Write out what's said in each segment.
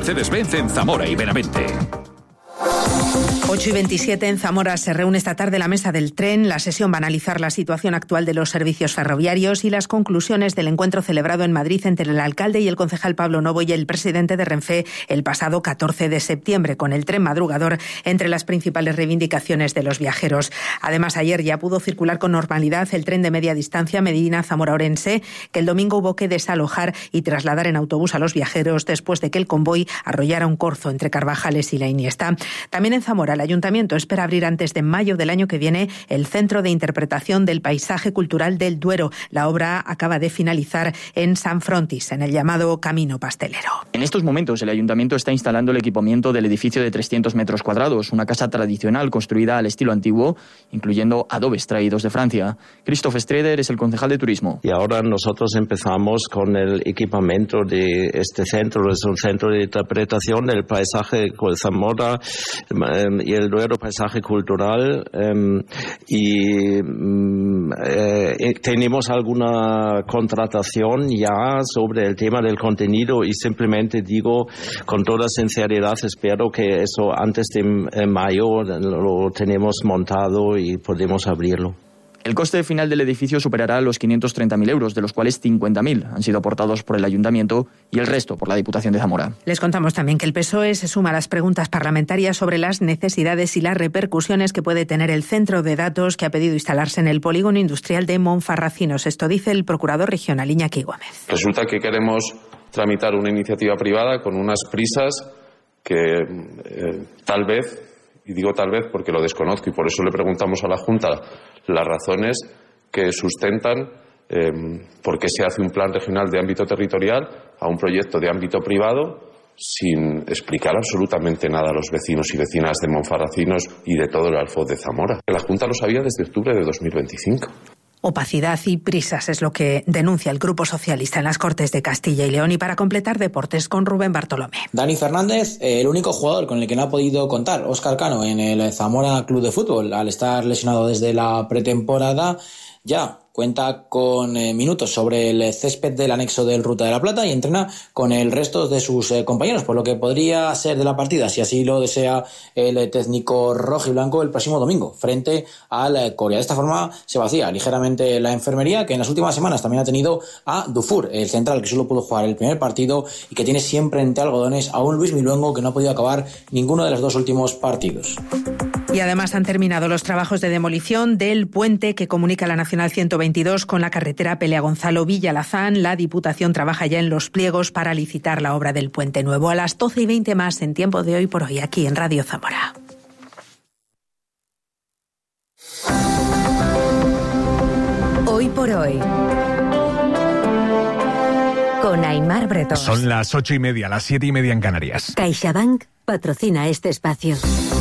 Mercedes-Benz en Zamora y Benavente. 8:27 en Zamora. Se reúne esta tarde la mesa del tren. La sesión va a analizar la situación actual de los servicios ferroviarios y las conclusiones del encuentro celebrado en Madrid entre el alcalde y el concejal Pablo Novo y el presidente de Renfe el pasado 14 de septiembre, con el tren madrugador entre las principales reivindicaciones de los viajeros. Además, ayer ya pudo circular con normalidad el tren de media distancia Medina-Zamora-Orense, que el domingo hubo que desalojar y trasladar en autobús a los viajeros después de que el convoy arrollara un corzo entre Carvajales y La Iniesta. También en Zamora, el Ayuntamiento espera abrir antes de mayo del año que viene el Centro de Interpretación del Paisaje Cultural del Duero. La obra acaba de finalizar en San Frontis, en el llamado Camino Pastelero. En estos momentos, el Ayuntamiento está instalando el equipamiento del edificio de 300 metros cuadrados, una casa tradicional construida al estilo antiguo, incluyendo adobes traídos de Francia. Christoph Streder es el concejal de Turismo. Y ahora nosotros empezamos con el equipamiento de este centro. Es un centro de interpretación del paisaje de Zamora y el Duero Paisaje Cultural, tenemos alguna contratación ya sobre el tema del contenido y simplemente digo con toda sinceridad, espero que eso antes de mayo lo tenemos montado y podemos abrirlo. El coste final del edificio superará los 530.000 euros, de los cuales 50.000 han sido aportados por el Ayuntamiento y el resto por la Diputación de Zamora. Les contamos también que el PSOE se suma a las preguntas parlamentarias sobre las necesidades y las repercusiones que puede tener el centro de datos que ha pedido instalarse en el polígono industrial de Monfarracinos. Esto dice el procurador regional Iñaki Gómez. Resulta que queremos tramitar una iniciativa privada con unas prisas que tal vez, y digo tal vez porque lo desconozco y por eso le preguntamos a la Junta las razones que sustentan por qué se hace un plan regional de ámbito territorial a un proyecto de ámbito privado sin explicar absolutamente nada a los vecinos y vecinas de Monfarracinos y de todo el Alfoz de Zamora. La Junta lo sabía desde octubre de 2025. Opacidad y prisas es lo que denuncia el Grupo Socialista en las Cortes de Castilla y León. Y para completar deportes con Rubén Bartolomé. Dani Fernández, el único jugador con el que no ha podido contar Óscar Cano en el Zamora Club de Fútbol al estar lesionado desde la pretemporada, ya cuenta con minutos sobre el césped del anexo del Ruta de la Plata y entrena con el resto de sus compañeros, por lo que podría ser de la partida, si así lo desea el técnico rojiblanco, el próximo domingo, frente al Corea. De esta forma se vacía ligeramente la enfermería, que en las últimas semanas también ha tenido a Dufour, el central, que solo pudo jugar el primer partido y que tiene siempre entre algodones a un Luis Miluengo que no ha podido acabar ninguno de los dos últimos partidos. Y además han terminado los trabajos de demolición del puente que comunica la Nacional 122 con la carretera Pelea Gonzalo Villalazán. La Diputación trabaja ya en los pliegos para licitar la obra del puente nuevo. A las 12:20 más en Tiempo de Hoy por Hoy, aquí en Radio Zamora. Hoy por Hoy, con Aimar Bretón. Son las 8:30, las 7:30 en Canarias. CaixaBank patrocina este espacio.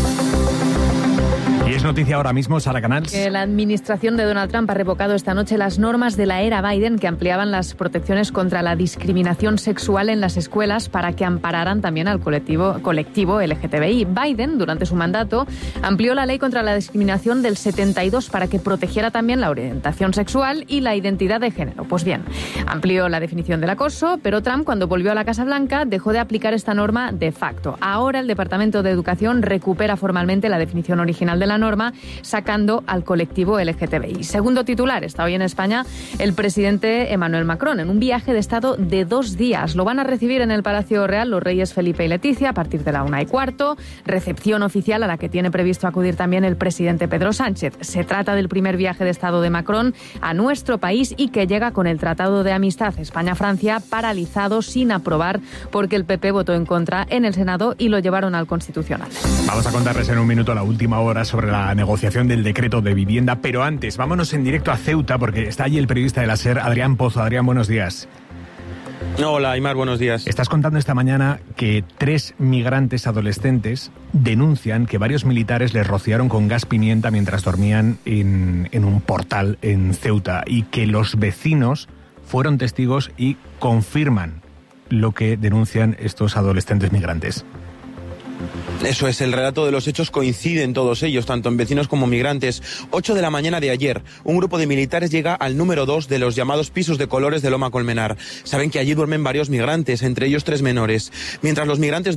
Y es noticia ahora mismo, Sara Canals. Que la administración de Donald Trump ha revocado esta noche las normas de la era Biden que ampliaban las protecciones contra la discriminación sexual en las escuelas para que ampararan también al colectivo LGTBI. Biden, durante su mandato, amplió la ley contra la discriminación del 72 para que protegiera también la orientación sexual y la identidad de género. Pues bien, amplió la definición del acoso, pero Trump, cuando volvió a la Casa Blanca, dejó de aplicar esta norma de facto. Ahora el Departamento de Educación recupera formalmente la definición original de la norma, sacando al colectivo LGTBI. Segundo titular, está hoy en España el presidente Emmanuel Macron en un viaje de Estado de 2 días. Lo van a recibir en el Palacio Real los reyes Felipe y Leticia a partir de la 1:15, recepción oficial a la que tiene previsto acudir también el presidente Pedro Sánchez. Se trata del primer viaje de Estado de Macron a nuestro país y que llega con el Tratado de Amistad España-Francia paralizado sin aprobar porque el PP votó en contra en el Senado y lo llevaron al Constitucional. Vamos a contarles en un minuto la última hora sobre la negociación del decreto de vivienda, pero antes vámonos en directo a Ceuta porque está allí el periodista de la SER, Adrián Pozo. Adrián, buenos días. Hola, Aimar, buenos días. Estás contando esta mañana que 3 migrantes adolescentes denuncian que varios militares les rociaron con gas pimienta mientras dormían en un portal en Ceuta y que los vecinos fueron testigos y confirman lo que denuncian estos adolescentes migrantes. Eso es, el relato de los hechos coinciden todos ellos, tanto en vecinos como migrantes. 8 de la mañana de ayer, un grupo de militares llega al número 2 de los llamados pisos de colores de Loma Colmenar. Saben que allí duermen varios migrantes, entre ellos 3 menores. Mientras los migrantes